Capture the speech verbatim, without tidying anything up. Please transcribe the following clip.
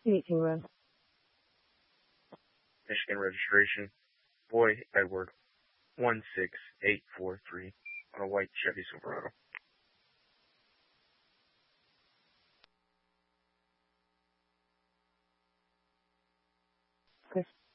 Meeting room. Michigan registration. Boy Edward, one six eight four three on a white Chevy Silverado. Chris.